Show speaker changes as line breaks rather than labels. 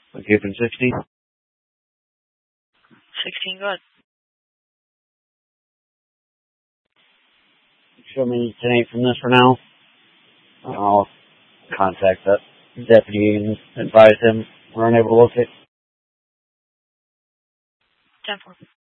We're keeping 60.
16, good.
Show me 10-8 from this for now. I'll contact that deputy and advise him we're unable to locate.
10-4.